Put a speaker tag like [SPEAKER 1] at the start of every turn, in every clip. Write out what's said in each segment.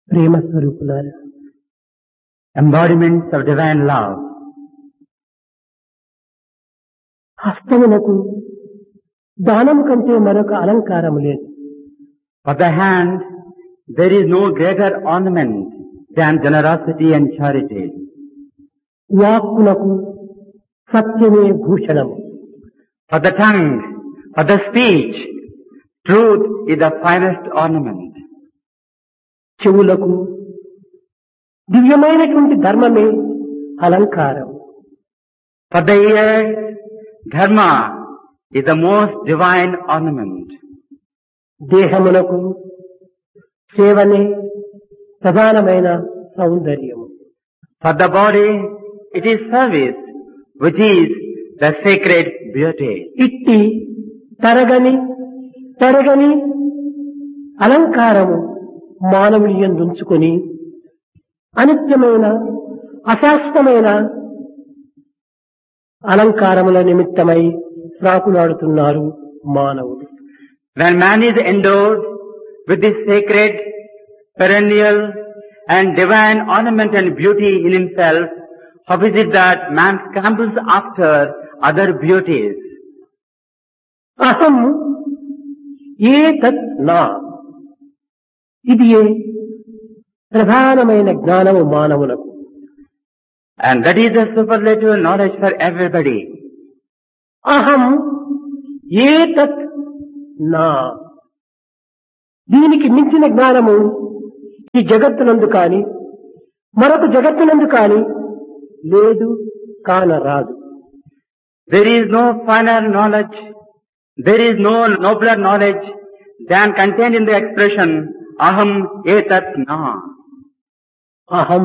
[SPEAKER 1] ప్రేమ స్వరూపులారా,
[SPEAKER 2] embodiments of divine love.
[SPEAKER 1] హస్తమునకు దానము కంటే మరొక అలంకారము లేదు.
[SPEAKER 2] For the hand, there is no greater ornament than generosity and charity.
[SPEAKER 1] వాక్కునకు సత్యమే భూషణము.
[SPEAKER 2] For the tongue, for the speech, truth is the finest ornament.
[SPEAKER 1] చెవులకు దివ్యమైనటువంటి ధర్మమే అలంకారం.
[SPEAKER 2] For the ears, dharma is the most divine ornament.
[SPEAKER 1] దేహమునకు సేవనే ప్రధానమైన సౌందర్యము.
[SPEAKER 2] For the body, it is service, which is the sacred beauty.
[SPEAKER 1] ఇట్టి తరగని అలంకారము మానవుని యందుంచుకొని అనిత్యమైన అశాశ్వతమైన అలంకారముల నిమిత్తమై ప్రాకులాడుతున్నారు మానవుడు.
[SPEAKER 2] When man is endowed with this sacred, perennial and divine ornament and beauty in himself, how is it that man scrambles after other beauties?
[SPEAKER 1] అహం ఏతత్ నా, ఇది ప్రధానమైన జ్ఞానము మానవులకు.
[SPEAKER 2] And that is the superlative knowledge for everybody.
[SPEAKER 1] అహం ఏతత్ నా, దీనికి మించిన జ్ఞానము ఈ జగత్తునందు కాని మరొక జగత్తునందు కాని లేదు, కానరాదు.
[SPEAKER 2] There is no finer knowledge, there is no nobler knowledge than contained in the expression aham etat na.
[SPEAKER 1] అహం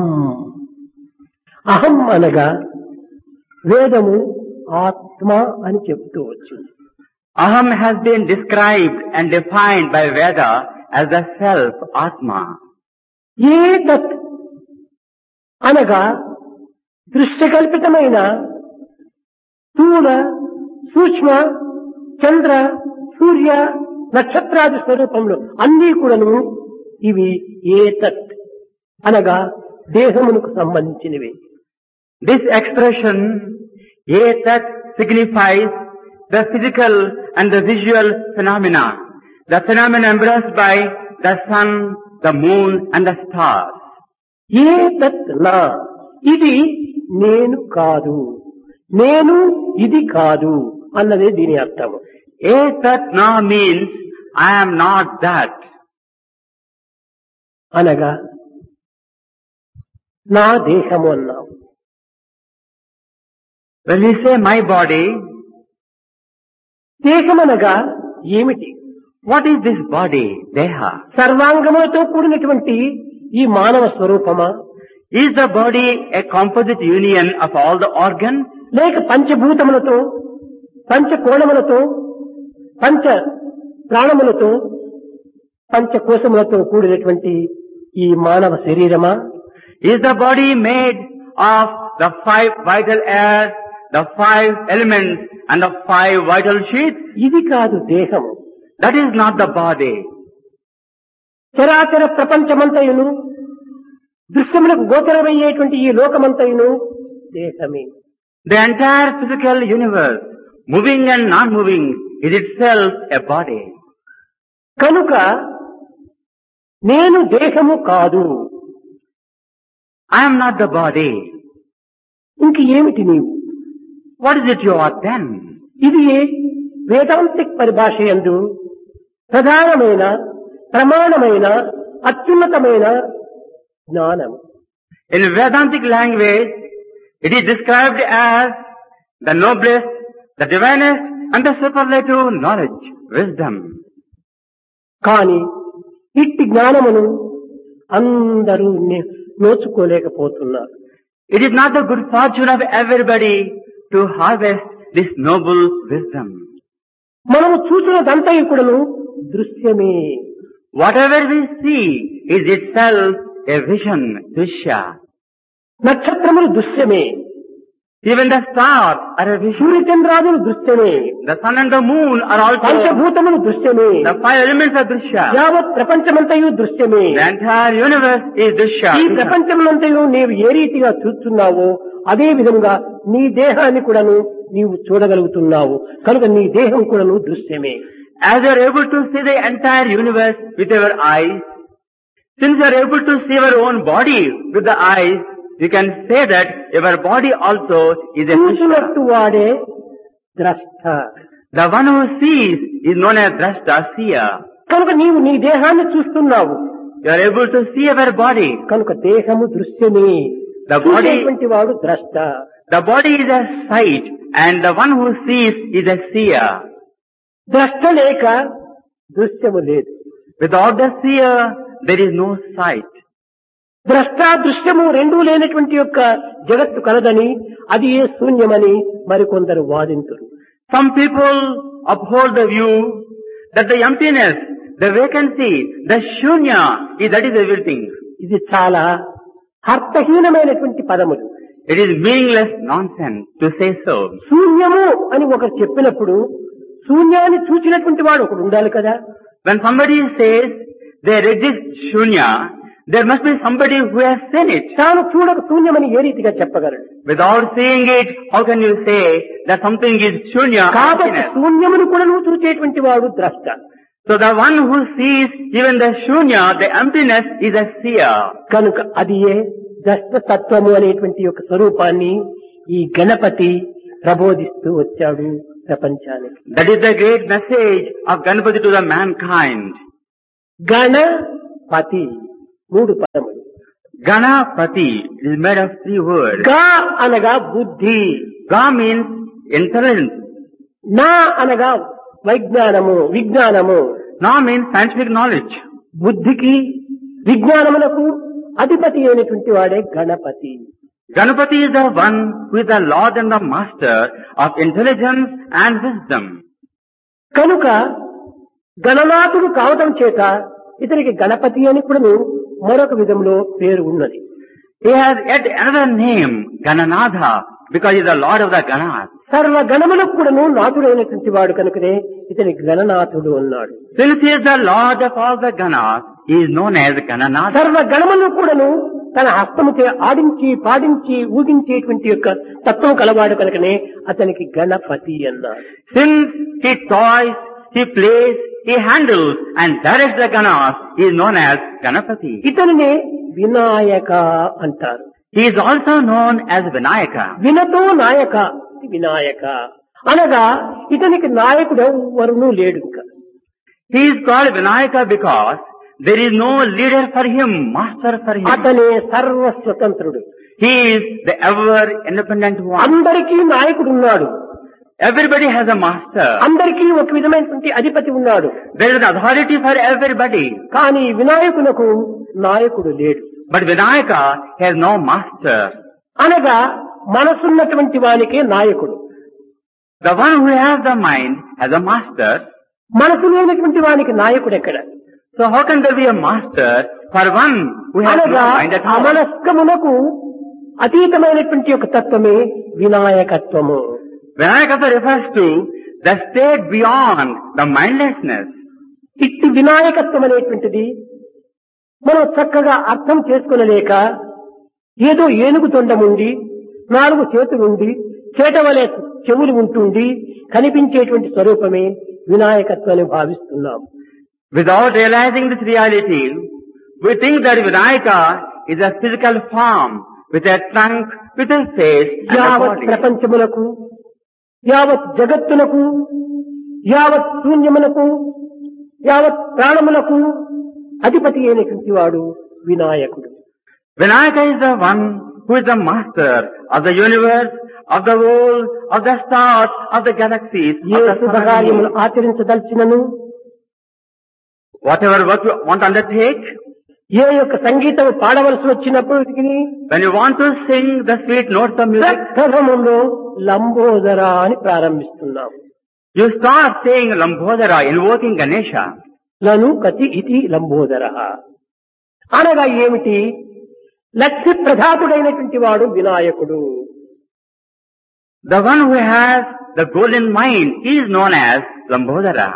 [SPEAKER 1] అనగా వేదము ఆత్మ అని చెప్తూ వచ్చింది.
[SPEAKER 2] Aham has been described and defined by Veda as the self, Atma.
[SPEAKER 1] ఏతత్ అనగా దృశ్యకల్పితమైన స్థూల, సూక్ష్మ, చంద్ర, సూర్య, నక్షత్రాది స్వరూపంలో అన్నీ కూడాను ఇవి ఏతత్ అనగా దేహమునకు సంబంధించినవి.
[SPEAKER 2] This expression, etat, signifies the physical and the visual phenomena, the phenomena embraced by the sun, the moon and the stars.
[SPEAKER 1] ఏతత్ నా, ఇది నేను కాదు, నేను ఇది కాదు అన్నదే దీని అర్థము.
[SPEAKER 2] Etat na means I am not that.
[SPEAKER 1] అనగా నా దేహము అన్నావు.
[SPEAKER 2] When we say my body,
[SPEAKER 1] దేహమనగా ఏమిటి?
[SPEAKER 2] what is this body, Deha?
[SPEAKER 1] సర్వాంగములతో కూడినటువంటి ఈ మానవ స్వరూపమా,
[SPEAKER 2] Is the body a composite union of all the organs?
[SPEAKER 1] లేక పంచభూతములతో, పంచకోణములతో, పంచ ప్రాణములతో, పంచకోశములతో కూడినటువంటి ఈ మానవ శరీరమా?
[SPEAKER 2] Is the body made of the 5 vital airs, the 5 elements and the 5 vital sheaths?
[SPEAKER 1] ఇది కాదు దేహము.
[SPEAKER 2] That is not the body.
[SPEAKER 1] చరాచర ప్రపంచమంతయును, దృశ్యములకు గోచరమయ్యేటువంటి ఈ లోకమంతయును దేహమే.
[SPEAKER 2] The entire physical universe, moving and non-moving, is itself a body.
[SPEAKER 1] కనుక నేను దేహము కాదు,
[SPEAKER 2] I am not the body.
[SPEAKER 1] ఇంక ఏమిటి నీవు?
[SPEAKER 2] What is it you are then?
[SPEAKER 1] ఇది వేదాంతిక్ పరిభాష యందు ప్రధానమైన, ప్రమాణమైన, అత్యున్నతమైన జ్ఞానము.
[SPEAKER 2] In Vedantic language, it is described as the noblest, the divinest and the superlative knowledge, wisdom.
[SPEAKER 1] కాని ఇట్టి జ్ఞానమును అందరూ నోచుకోలేకపోతున్నారు.
[SPEAKER 2] It is not the good fortune of everybody to harvest this noble wisdom.
[SPEAKER 1] మనము చూసినదంతా కూడాను దృశ్యమే.
[SPEAKER 2] Whatever we see is itself a vision, Drishya.
[SPEAKER 1] నక్షత్రములు దృశ్యమే.
[SPEAKER 2] Even the stars are a vision.
[SPEAKER 1] సూర్యచంద్రాదులు దృశ్యమే.
[SPEAKER 2] The sun and the moon are also.
[SPEAKER 1] పంచభూతములు దృశ్యమే.
[SPEAKER 2] The five elements are Drishya.
[SPEAKER 1] యావత్ ప్రపంచమంతయు దృశ్యమే.
[SPEAKER 2] The entire universe is Drishya.
[SPEAKER 1] ఈ ప్రపంచమంతయు నీవు ఏ రీతిగా చూస్తున్నావో అదే విధంగా నీ దేహాన్ని కూడాను నీవు చూడగలుగుతున్నావు. కనుక నీ దేహం కూడాను దృశ్యమే.
[SPEAKER 2] As you are able to see the entire universe with your eyes, since you are able to see your own body with the eyes, you can say that your body also is a
[SPEAKER 1] చూసినట్టు
[SPEAKER 2] Drishya.
[SPEAKER 1] వాడే ద్రష్ట.
[SPEAKER 2] The one who sees is known as Drashta, seer.
[SPEAKER 1] కనుక నీవు నీ దేహాన్ని చూస్తున్నావు.
[SPEAKER 2] You are able to see your body.
[SPEAKER 1] కనుక దేహము దృశ్యమే.
[SPEAKER 2] The body,
[SPEAKER 1] చూసేటువంటి వాడు ద్రష్ట.
[SPEAKER 2] the body is a sight and the one who sees is a seer.
[SPEAKER 1] ద్రష్ట లేక దృశ్యము లేదు.
[SPEAKER 2] Without the seer, there is no sight.
[SPEAKER 1] ద్రష్ట దృశ్యము రెండూ లేనటువంటి యొక్క జగత్తు కలదని అది ఏ శూన్యమని మరికొందరు వాదింతురు.
[SPEAKER 2] Some people uphold the view that the emptiness, the vacancy, the shunya, that is everything.
[SPEAKER 1] ఇది చాలా అర్థహీనమైనటువంటి పదములు.
[SPEAKER 2] It is meaningless nonsense to say so.
[SPEAKER 1] శూన్యము అని ఒకరు చెప్పినప్పుడు శూన్యాన్ని చూచినటువంటి వాడు ఒకడు ఉండాలి కదా.
[SPEAKER 2] When somebody says there exists shunya, there must be somebody who has seen it.
[SPEAKER 1] తాను చూడక శూన్యమని ఏ రీతిగా చెప్పగలడు?
[SPEAKER 2] Without seeing it, how can you say that something is shunya?
[SPEAKER 1] కాబట్టి
[SPEAKER 2] emptiness?
[SPEAKER 1] శూన్యమును కూడా నువ్వు చూచేటువంటి వాడు ద్రష్ట.
[SPEAKER 2] So the one who sees even the shunya, the emptiness, is a seer.
[SPEAKER 1] కనుక అది ఏ ద్రష్ట తత్వము అనేటువంటి యొక్క స్వరూపాన్ని ఈ గణపతి ప్రబోధిస్తూ వచ్చాడు ప్రపంచానికి.
[SPEAKER 2] That is the great message of Ganapati to the mankind.
[SPEAKER 1] Ganapati మూడు పదములు.
[SPEAKER 2] Ganapati is made of three words.
[SPEAKER 1] గ అనగా బుద్ధి,
[SPEAKER 2] Ga means intelligence.
[SPEAKER 1] నా అనగా వైజ్ఞానము విజ్ఞానము.
[SPEAKER 2] Na means scientific knowledge.
[SPEAKER 1] బుద్ధికి విజ్ఞానములకు అధిపతి అయినటువంటి వాడే Ganapati.
[SPEAKER 2] Ganapati is the one who is the Lord and the Master of intelligence and wisdom.
[SPEAKER 1] కనుక గణనాథుడు కావటం చేత ఇతనికి గణపతి అని కూడా మరొక విధంలో పేరు ఉన్నది.
[SPEAKER 2] He has yet another name, Gananatha, because he is the Lord of the Ganas.
[SPEAKER 1] సర్వ గణములకు కూడాను నాథుడైనటువంటి వాడు కనుకనే ఇతనికి గణనాథుడు అన్నాడు.
[SPEAKER 2] Since he is the Lord of all the Ganas, he is known as Gananatha.
[SPEAKER 1] సర్వ గణములను కూడాను తన హస్తముచే ఆడించి పాడించి ఊగించేటువంటి యొక్క తత్వం కలవాడు కనుకనే అతనికి గణపతి అన్నాడు.
[SPEAKER 2] Since he toys, he plays, he handles and directs the Ganas, he is known as Ganapati.
[SPEAKER 1] ఇతనినే Vinayaka అంటారు.
[SPEAKER 2] He is also known as Vinayaka.
[SPEAKER 1] వినతో నాయక వినాయక అనగా ఇతనికి నాయకుడు ఎవరునూ లేడు. ఇంకా
[SPEAKER 2] He is called Vinayaka because there is no leader for him, master for him.
[SPEAKER 1] అతనే సర్వస్వతంత్రుడు.
[SPEAKER 2] He is the ever independent one.
[SPEAKER 1] అందరికీ నాయకుడు ఉన్నాడు.
[SPEAKER 2] Everybody has a master.
[SPEAKER 1] అందరికీ ఒక విధమైనటువంటి అధిపతి ఉన్నాడు.
[SPEAKER 2] There is an authority for everybody.
[SPEAKER 1] కానీ వినాయకునకు నాయకుడు లేడు.
[SPEAKER 2] But Vinayaka has no master.
[SPEAKER 1] అనగా మనసున్నటువంటి వానికే నాయకుడు.
[SPEAKER 2] The one who has the mind has a master.
[SPEAKER 1] మనసు లేనటువంటి వానికి నాయకుడు ఎక్కడ?
[SPEAKER 2] So how can there be a master for one who has no
[SPEAKER 1] అనగా
[SPEAKER 2] mind at all?
[SPEAKER 1] అమనస్కమునకు అతీతమైనటువంటి ఒక తత్వమే వినాయకత్వము.
[SPEAKER 2] Vinayaka refers to the state beyond the mindlessness.
[SPEAKER 1] ఇట్టి వినాయకత్వం అనేటువంటిది మనం చక్కగా అర్థం చేసుకునలేక ఏదో ఏనుగు తొండముండి 4 చేతులుండి చేటవలే చెవులు ఉంటుండి కనిపించేటువంటి స్వరూపమే వినాయకత్వాన్ని భావిస్తున్నాం.
[SPEAKER 2] Without realizing this reality, we think that Vinayaka is a physical form with a trunk, with a face and a
[SPEAKER 1] యావత్
[SPEAKER 2] body.
[SPEAKER 1] ప్రపంచములకు యావత్ జగత్తునకు యావత్ శూన్యమునకు యావత్ ప్రాణములకు అధిపతి అయినటువంటి వాడు వినాయకుడు.
[SPEAKER 2] Vinayaka is the one who is the master of the universe, of the world, of the stars, of the galaxies,
[SPEAKER 1] A
[SPEAKER 2] of the
[SPEAKER 1] శుభకార్యములు
[SPEAKER 2] surroundings.
[SPEAKER 1] ఆచరించదలిచినను
[SPEAKER 2] Whatever work you want to undertake,
[SPEAKER 1] ఏ యొక్క సంగీతం పాడవలసి వచ్చినప్పటికీ
[SPEAKER 2] when you want to sing the sweet notes of music,
[SPEAKER 1] ప్రథమంలో Lambodara అని ప్రారంభిస్తున్నాం.
[SPEAKER 2] you start saying Lambodara, invoking Ganesha.
[SPEAKER 1] నను కతి ఇతి లంబోదర అనగా ఏమిటి? లక్ష్య ప్రధాతుడైనటువంటి వాడు వినాయకుడు.
[SPEAKER 2] The one who has the golden mind is known as Lambodara.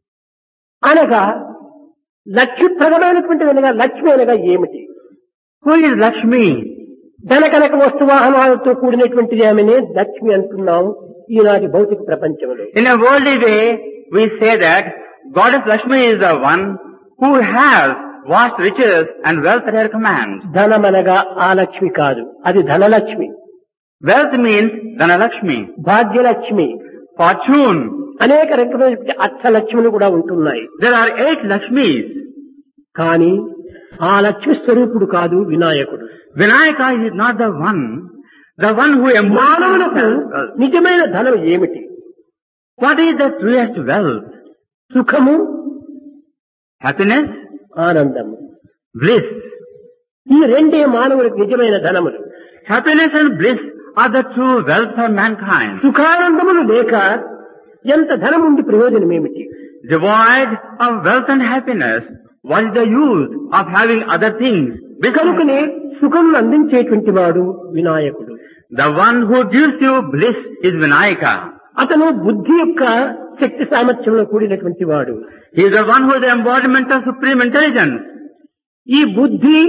[SPEAKER 1] అనగా లక్ష్మీప్రదమైనటువంటిది అనగా లక్ష్మి అనగా ఏమిటి?
[SPEAKER 2] Who is Lakshmi?
[SPEAKER 1] ధనకనక వస్తువాహనాలతో కూడినటువంటిది ఆమెనే లక్ష్మి అంటున్నాం ఈనాటి భౌతిక ప్రపంచంలో.
[SPEAKER 2] In a worldly way, we say that Goddess Lakshmi is the one who has vast riches and wealth at her command.
[SPEAKER 1] ధనమనగా ఆ లక్ష్మి కాదు, అది Dhanalakshmi.
[SPEAKER 2] Wealth means Dhanalakshmi,
[SPEAKER 1] Bhagyalakshmi,
[SPEAKER 2] fortune.
[SPEAKER 1] అనేక రకమైన అర్థలక్ష్ములు కూడా ఉంటున్నాయి.
[SPEAKER 2] There are 8 Lakshmis.
[SPEAKER 1] కానీ ఆ లక్ష్మి స్వరూపుడు కాదు వినాయకుడు.
[SPEAKER 2] Vinayaka is not the one who
[SPEAKER 1] మానవులకు
[SPEAKER 2] embodies.
[SPEAKER 1] నిజమైన ధనం ఏమిటి?
[SPEAKER 2] What is the truest wealth?
[SPEAKER 1] సుఖము,
[SPEAKER 2] Happiness,
[SPEAKER 1] ఆనందము.
[SPEAKER 2] bliss.
[SPEAKER 1] ఈ రెండే మానవులకు నిజమైన ధనములు.
[SPEAKER 2] Happiness and bliss are the true wealth for mankind.
[SPEAKER 1] సుఖానందములు లేక ఎంత ధనం ఉండి ప్రయోజనం ఏమిటి?
[SPEAKER 2] Devoid of wealth and happiness, what is the use of having other things?
[SPEAKER 1] కనుకనే సుఖమును అందించేటువంటి వాడు వినాయకుడు.
[SPEAKER 2] The one who gives you bliss is Vinayaka.
[SPEAKER 1] అతను బుద్ధి యొక్క శక్తి సామర్థ్యంలో కూడినటువంటి వాడు.
[SPEAKER 2] He is the one who is the embodiment of supreme intelligence.
[SPEAKER 1] ఈ బుద్ధి,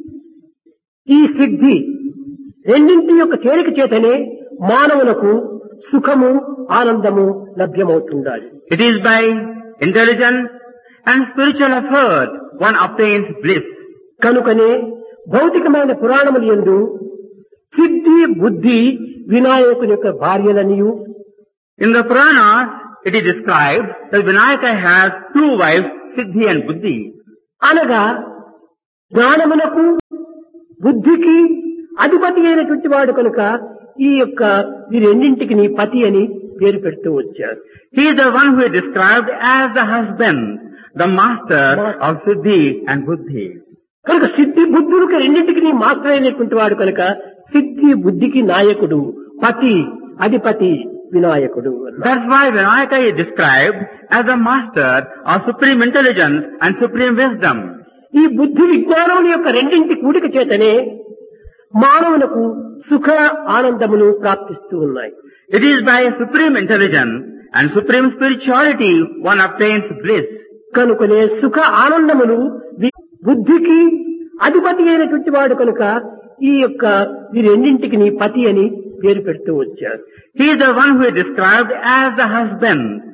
[SPEAKER 1] ఈ సిద్ధి రెండింటి యొక్క చేరిక చేతనే మానవులకు సుఖము, ఆనందము లభ్యమవుతుండాలి.
[SPEAKER 2] It is by intelligence and spiritual effort one obtains bliss.
[SPEAKER 1] కనుకనే భౌతికమైన పురాణములు యందు సిద్ధి, బుద్ధి వినాయకుని యొక్క భార్యలనియు,
[SPEAKER 2] In the Puranas, it is described that Vinayaka has 2 wives, Siddhi and Buddhi.
[SPEAKER 1] అనగా జ్ఞానమునకు బుద్ధికి అధిపతి అయినటువంటి వాడు కనుక ఈ యొక్క ఈ రెండింటికి నీ పతి అని పేరు పెడుతూ వచ్చారు.
[SPEAKER 2] He is the one who is described as the husband, the master of Siddhi and Buddhi.
[SPEAKER 1] కనుక సిద్ధి బుద్ధులకు రెండింటికి నీ మాస్టర్ అయినటువంటి వాడు కనుక సిద్ధి బుద్ధికి నాయకుడు, పతి, అధిపతి వినాయకుడు.
[SPEAKER 2] That's why Vinayaka is described as the master of supreme intelligence and supreme wisdom.
[SPEAKER 1] ఈ బుద్ధి విజ్ఞానముల యొక్క రెండింటి కూడిక చేతనే మానవులకు సుఖ ఆనందములు ప్రాప్తిస్తూ ఉన్నాయి.
[SPEAKER 2] It is by supreme intelligence and supreme spirituality one obtains bliss.
[SPEAKER 1] కనుకనే సుఖ ఆనందములు బుద్ధికి అధిపతి అయినటువంటి వాడు కనుక ఈ యొక్క ఈ రెండింటికి నీ పతి అని పేరు పెడుతూ వచ్చారు.
[SPEAKER 2] He is the one who is described as the husband